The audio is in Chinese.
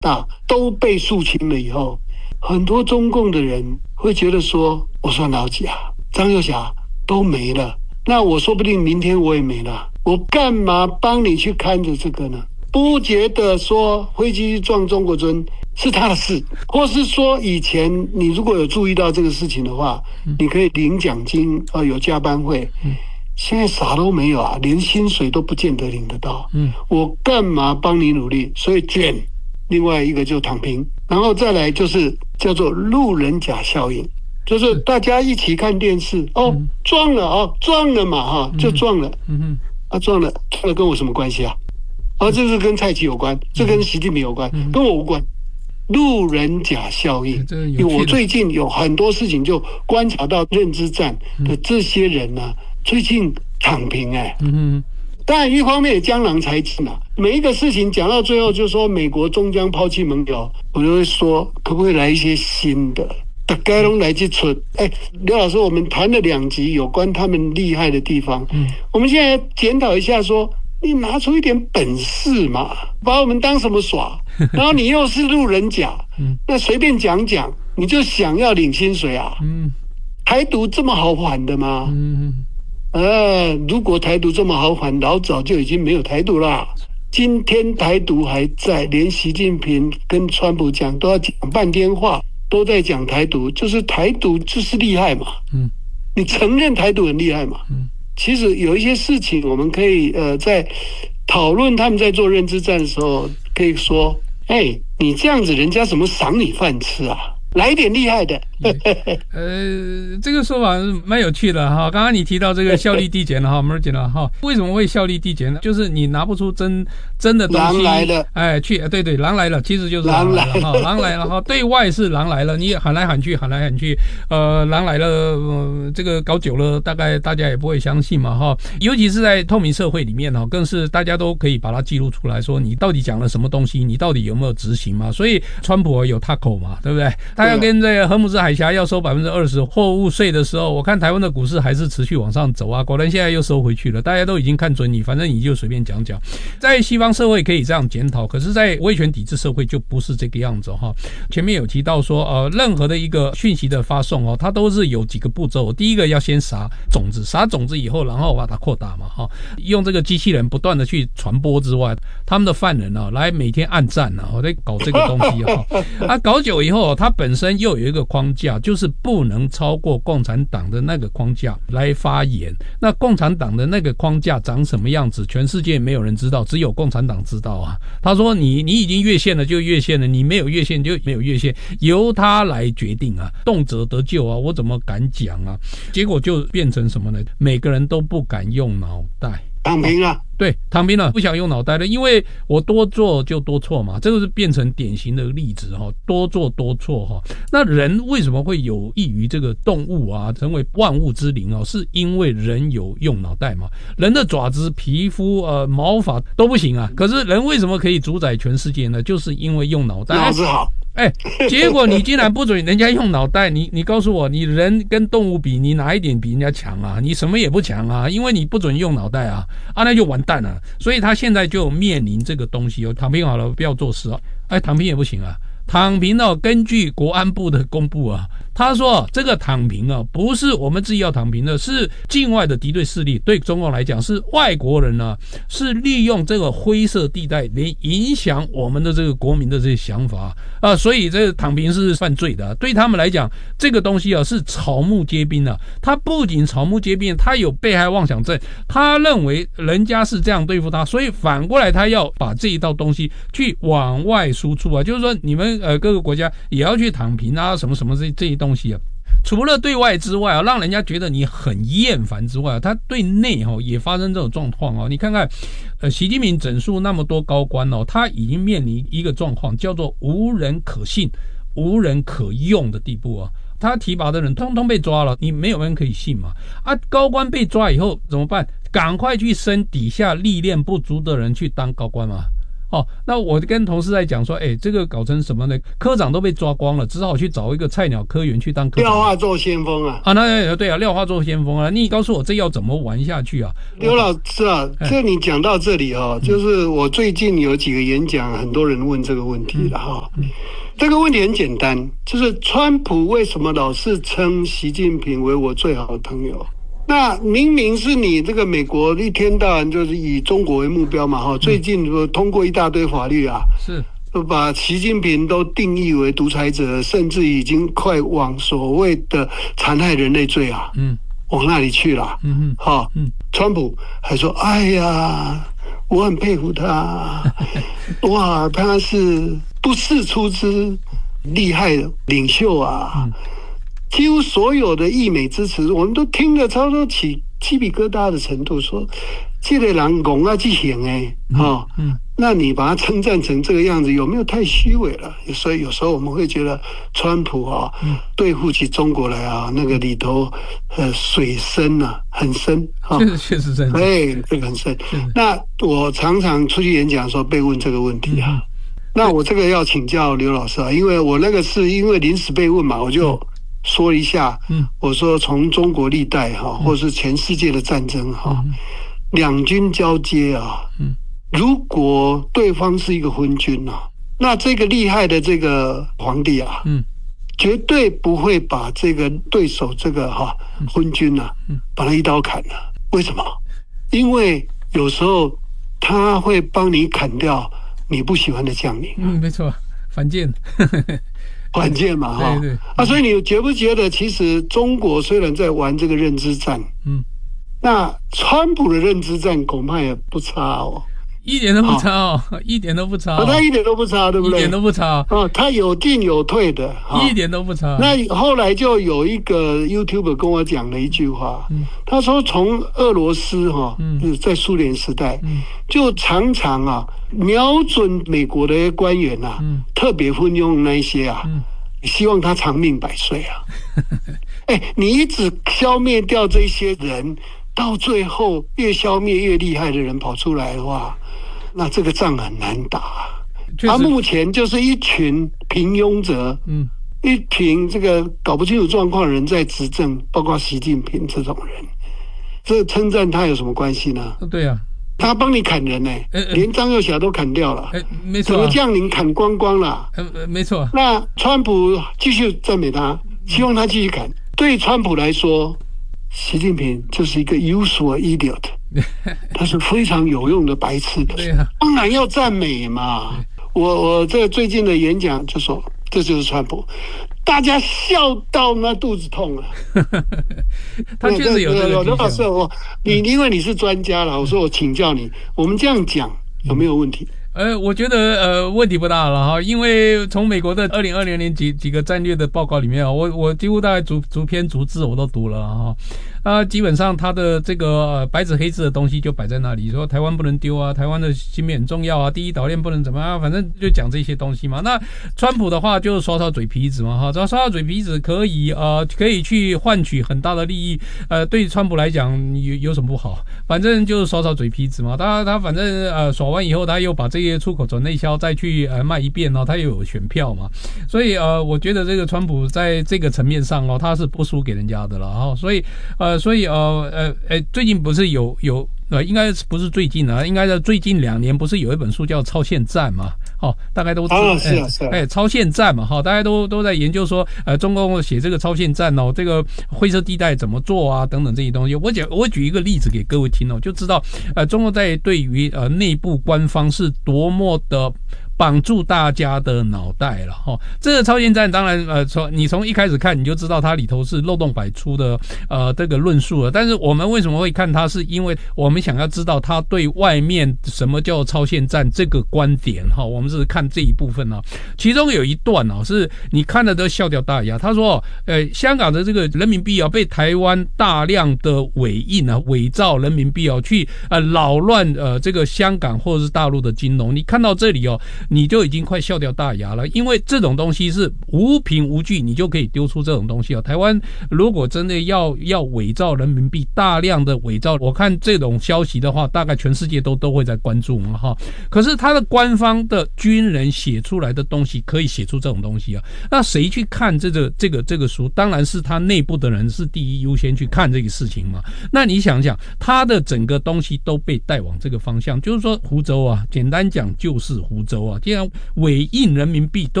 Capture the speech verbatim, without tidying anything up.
大都被肃清了以后，很多中共的人会觉得说，我算老几啊，张又侠都没了，那我说不定明天我也没了，我干嘛帮你去看着这个呢？不觉得说飞机撞中国尊是他的事，或是说以前你如果有注意到这个事情的话，你可以领奖金啊，有加班费。现在啥都没有啊，连薪水都不见得领得到。嗯，我干嘛帮你努力？所以卷，另外一个就躺平，然后再来就是叫做路人甲效应，就是大家一起看电视，哦，撞了哦，撞了嘛哈，就撞了。嗯哼，啊撞了，撞了跟我什么关系啊？啊，这是跟蔡奇有关，这跟习近平有关，嗯、跟我无关。路人甲效应，因为我最近有很多事情就观察到认知战的这些人呢、啊，最近躺平哎、欸。嗯，当然一方面也江郎才尽啊，每一个事情讲到最后就说美国终将抛弃盟友，我就会说可不可以来一些新的？大家都来去存。哎，刘老师，我们谈了两集有关他们厉害的地方，嗯，我们现在检讨一下说。你拿出一点本事嘛，把我们当什么耍？然后你又是路人甲，那随便讲讲，你就想要领薪水啊？台独这么好还的吗？呃，如果台独这么好还，老早就已经没有台独啦。今天台独还在，连习近平跟川普讲都要讲半天话，都在讲台独，就是台独就是厉害嘛。你承认台独很厉害嘛？其实有一些事情，我们可以呃在讨论他们在做认知战的时候，可以说：哎，你这样子，人家怎么赏你饭吃啊？来一点厉害的。 呃，这个说法蛮有趣的哈。刚刚你提到这个效力递减了哈，我们讲了哈，为什么会效力递减呢？就是你拿不出真真的东西， 狼来了， 哎，去，对对，狼来了，其实就是狼来了哈，狼来了哈。对外是狼来了，你喊来喊去，喊来喊去，呃，狼来了，呃，这个搞久了，大概大家也不会相信嘛哈。尤其是在透明社会里面哈，更是大家都可以把它记录出来，说你到底讲了什么东西，你到底有没有执行嘛？所以川普有他口嘛，对不对？他要跟这个荷姆斯海峡要收百分之二十货物税的时候，我看台湾的股市还是持续往上走啊，果然现在又收回去了，大家都已经看准你，反正你就随便讲讲。在西方社会可以这样检讨，可是在威权抵制社会就不是这个样子哈。前面有提到说，呃，任何的一个讯息的发送哦，它都是有几个步骤。第一个要先撒种子，撒种子以后，然后把它扩大嘛哈，用这个机器人不断的去传播之外，他们的犯人啊，来每天按赞啊，我在搞这个东西哈，啊，搞久以后，它本身又有一个框架，就是不能超过共产党的那个框架来发言。那共产党的那个框架长什么样子，全世界没有人知道，只有共产党知道啊。他说你你已经越线了就越线了，你没有越线就没有越线，由他来决定啊，动辄得咎啊，我怎么敢讲啊？结果就变成什么呢？每个人都不敢用脑袋。 躺平了， 对，躺平了，不想用脑袋了，因为我多做就多错嘛，这个是变成典型的例子哈，多做多错哈。那人为什么会有益于这个动物啊，成为万物之灵啊？是因为人有用脑袋嘛？人的爪子、皮肤、呃毛发都不行啊，可是人为什么可以主宰全世界呢？就是因为用脑袋， 脑子好。 哎，结果你竟然不准人家用脑袋，你你告诉我，你人跟动物比，你哪一点比人家强啊？你什么也不强啊，因为你不准用脑袋啊，啊那就完蛋了。所以他现在就面临这个东西哦，躺平好了，不要做事啊，哎，躺平也不行啊。躺平哦，根据国安部的公布啊，他说这个躺平啊，不是我们自己要躺平的，是境外的敌对势力对中共来讲是外国人啊，是利用这个灰色地带来影响我们的这个国民的这些想法啊，所以这个躺平是犯罪的，对他们来讲，这个东西啊是草木皆兵啊，他不仅草木皆兵，他有被害妄想症，他认为人家是这样对付他，所以反过来他要把这一套东西去往外输出啊，就是说你们。呃，各个国家也要去躺平啊，什么什么这这些东西啊。除了对外之外啊，让人家觉得你很厌烦之外啊，他对内哈、哦、也发生这种状况哦。你看看，呃，习近平整肃那么多高官哦，他已经面临一个状况，叫做无人可信、无人可用的地步啊。他提拔的人通通被抓了，你没有人可以信嘛？啊，高官被抓以后怎么办？赶快去升底下历练不足的人去当高官嘛。 哦，那我跟同事在讲说，哎，这个搞成什么呢？科长都被抓光了，只好去找一个菜鸟科员去当科长。 廖化做先锋啊！ 啊，那对啊，廖化做先锋啊！你告诉我这要怎么玩下去啊？ 刘老师啊，这你讲到这里哦，就是我最近有几个演讲，很多人问这个问题了哈。嗯嗯这个问题很简单，就是川普为什么老是称习近平为我最好的朋友？那明明是你这个美国一天到晚就是以中国为目标嘛，哈，最近通过一大堆法律啊，是把习近平都定义为独裁者，甚至已经快往所谓的残害人类罪啊，嗯，往那里去了，嗯嗯，好，嗯，川普还说，哎呀，我很佩服他，哇，他是不世出之厉害的领袖啊。嗯，几乎所有的溢美之词，我们都听得差不多起鸡皮疙瘩的程度。说这个人讲啊，这行哎，哈，嗯，那你把他称赞成这个样子，有没有太虚伪了？所以有时候我们会觉得，川普啊，嗯、对付起中国来啊，那个里头呃水深啊，很深啊， 确实确实深， 对，这个很深。那我常常出去演讲的时候被问这个问题啊。嗯，那我这个要请教刘老师啊，因为我那个是因为临时被问嘛，我就说一下，嗯，我说从中国历代哈，或是全世界的战争哈，两军交接啊，嗯，如果对方是一个昏君啊，那这个厉害的这个皇帝啊，嗯，绝对不会把这个对手这个哈昏君啊，嗯，把他一刀砍了。为什么？因为有时候他会帮你砍掉你不喜欢的将领。 嗯，没错，反间。 关键嘛，哈，对对啊，所以你觉不觉得，其实中国虽然在玩这个认知战，嗯，那川普的认知战恐怕也不差哦， 一点都不差哦，一点都不差、哦， 他一点都不差，对不对？ 一点都不差哦，他有进有退的， 一点都不差。 那后来就有一个 YouTuber 跟我讲了一句话，嗯、他说从俄罗斯哈，嗯，在苏联时代，嗯，就常常啊瞄准美国的官员啊，嗯，特别昏庸那一些啊，嗯，希望他长命百岁啊。哎，你一直消灭掉这些人，到最后越消灭越厉害的人跑出来的话，那这个仗很难打。他目前就是一群平庸者，嗯，一群这个搞不清楚状况的人在执政，包括习近平这种人，这称赞他有什么关系呢？ 对啊， 他帮你砍人呢、欸呃呃，连张又侠都砍掉了， 呃、没错、啊， 整个将领砍光光了， 呃，没错。 那川普继续赞美他，希望他继续砍。对川普来说，习近平就是一个 useful idiot， 他是非常有用的白痴。 对啊， 当然要赞美嘛。我我这最近的演讲就说，这就是川普，大家笑到那肚子痛了。 他确实有这个老师，我你因为你是专家了，我说我请教你，我们这样讲有没有问题？ 呃，我觉得呃问题不大了哈，因为从美国的二零二零年几几个战略的报告里面啊，我我几乎大概逐逐篇逐字我都读了哈。啊，基本上他的这个、呃、白纸黑字的东西就摆在那里，说台湾不能丢啊，台湾的芯片很重要啊，第一岛链不能怎么样，反正就讲这些东西嘛。那川普的话就刷刷嘴皮子嘛，哈，只要刷刷嘴皮子可以呃可以去换取很大的利益，呃，对川普来讲有有什么不好？反正就是刷刷嘴皮子嘛。他他反正呃耍完以后，他又把这些出口转内销再去呃卖一遍哦，他又有选票嘛。所以呃，我觉得这个川普在这个层面上哦，他是不输给人家的了哈。所以呃。所以呃呃呃，最近不是有有呃，应该不是最近啊，应该在最近两年不是有一本书叫《超限战》嘛？哦，大概都知道， 哦、是啊是啊， 哎，超限战嘛，哈、哦，大家都都在研究说，呃，中共写这个超限战哦，这个灰色地带怎么做啊，等等这些东西。我讲，我举一个例子给各位听哦，就知道，呃，中共在对于呃内部官方是多么的绑住大家的脑袋了哈、哦。这个超限战当然呃从你从一开始看你就知道它里头是漏洞百出的呃这个论述了。但是我们为什么会看它，是因为我们想要知道它对外面什么叫超限战这个观点哈、哦。我们是看这一部分啊，其中有一段啊是你看了都笑掉大牙。他说呃香港的这个人民币啊被台湾大量的伪印啊伪造人民币啊去呃扰乱呃这个香港或者是大陆的金融。你看到这里哦。 你就已经快笑掉大牙了，因为这种东西是无凭无据，你就可以丢出这种东西啊。台湾如果真的要要伪造人民币，大量的伪造，我看这种消息的话，大概全世界都都会在关注嘛哈。可是他的官方的军人写出来的东西，可以写出这种东西啊，那谁去看这个这个这个书？当然是他内部的人是第一优先去看这个事情嘛。那你想想，他的整个东西都被带往这个方向，就是说湖州啊，简单讲就是湖州啊，既然伪印人民币都